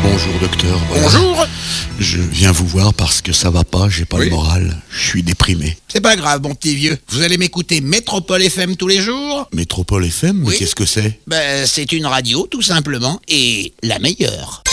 Bonjour docteur. Voilà. Bonjour. Je viens vous voir parce que ça va pas, j'ai pas le moral, je suis déprimé. C'est pas grave, mon petit vieux. Vous allez m'écouter Métropole FM tous les jours? Métropole FM, mais Oui. qu'est-ce que c'est? Ben, c'est une radio, tout simplement, et la meilleure.